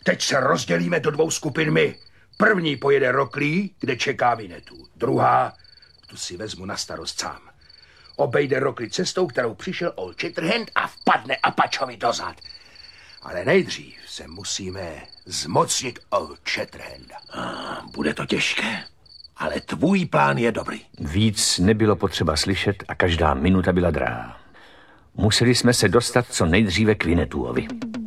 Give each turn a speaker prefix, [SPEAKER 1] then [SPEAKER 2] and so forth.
[SPEAKER 1] Teď se rozdělíme do dvou skupin my. První pojede Rockley, kde čeká Vinetu. Druhá, tu si vezmu na starost sám. Obejde Rockley cestou, kterou přišel Old Shatterhand a vpadne Apachovi dozad. Ale nejdřív se musíme zmocnit Old Shatterhanda.
[SPEAKER 2] Bude to těžké, ale tvůj plán je dobrý.
[SPEAKER 3] Víc nebylo potřeba slyšet a každá minuta byla drahá. Museli jsme se dostat co nejdříve k Vinetuovi.